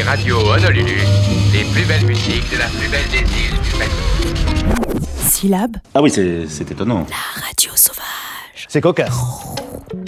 radio Honolulu, les plus belles musiques de la plus belle des îles du Pacifique. Syllab. Ah oui, c'est étonnant. La radio sauvage. C'est cocasse.